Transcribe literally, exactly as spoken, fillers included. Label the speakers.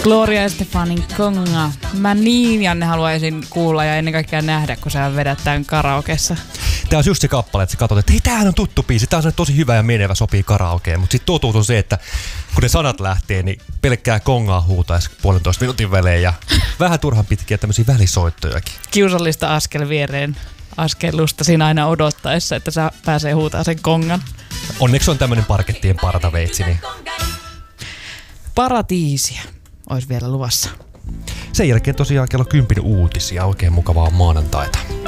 Speaker 1: Gloria Estefanin Konga. Mä niin, Janne, haluaisin kuulla ja ennen kaikkea nähdä, kun sä vedät tämän karaokeessa.
Speaker 2: Tää on just se kappale, että sä katsot, että hei, tämähän on tuttu biisi, tää on tosi hyvä ja menevä, sopii karaokeen. Mutta sit totuus on se, että kun ne sanat lähtee, niin pelkkää kongaa huutaisi puolentoista minuutin välein ja vähän turhan pitkiä tämmöisiä välisoittojakin.
Speaker 1: Kiusallista askel viereen askellusta siinä aina odottaessa, että sä pääsee huutaa sen kongan.
Speaker 2: Onneksi on tämmönen parkettien partaveitsi, niin
Speaker 1: Paratiisia olisi vielä luvassa.
Speaker 2: sen jälkeen tosiaan kello kympin uutisia. Oikein mukavaa maanantaita.